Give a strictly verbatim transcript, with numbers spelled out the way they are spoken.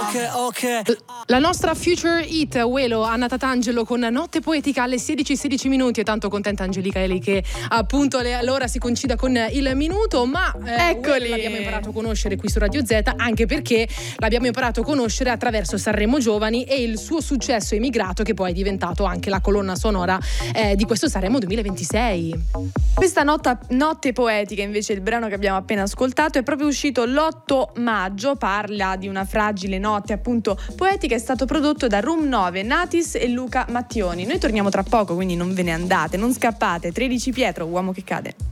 ok, ok. La nostra future hit, Uelo, Anna Tatangelo con Notte Poetica alle sedici e sedici minuti. E tanto contenta Angelica Eli che appunto le, l'ora si coincida con il minuto. Ma eh, Eccoli, Uelo l'abbiamo imparato a conoscere qui su Radio Z, anche perché l'abbiamo imparato a conoscere attraverso Sanremo Giovani e il suo successo emigrato, che poi è diventato anche la colonna sonora eh, di questo Sanremo duemilaventisei. Questa notta, Notte Poetica, invece, il brano che abbiamo appena ascoltato, è proprio uscito l'otto maggio. Parla di una fragile notte appunto poetica. È stato prodotto da Room nove, Natis e Luca Mattioni. Noi torniamo tra poco, quindi non ve ne andate, non scappate. tredici Pietro, Uomo che cade.